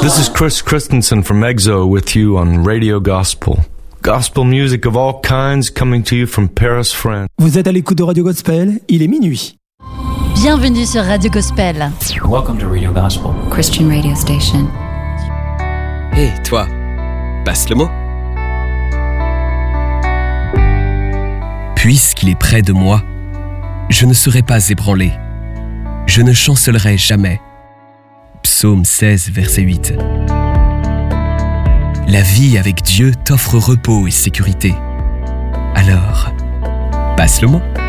This is Chris Christensen from EXO with you on Radio Gospel. Gospel music of all kinds coming to you from Paris, France. Vous êtes à l'écoute de Radio Gospel, il est minuit. Bienvenue sur Radio Gospel. Welcome to Radio Gospel, Christian radio station. Hé, toi, passe le mot. Puisqu'il est près de moi, je ne serai pas ébranlé. Je ne chancellerai jamais. Psaume 16, verset 8. La vie avec Dieu t'offre repos et sécurité. Alors, passe le mot.